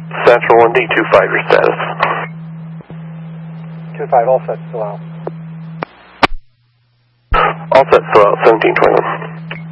Central 1D, 25, your status. 25, all set, still out. All set, still out, 1721.